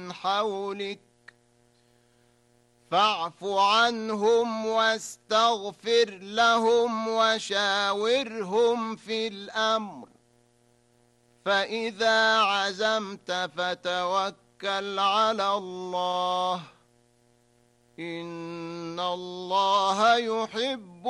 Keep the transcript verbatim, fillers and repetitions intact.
من حولك فاعف عنهم واستغفر لهم وشاورهم في الأمر فإذا عزمت فتوكل على الله إن الله يحب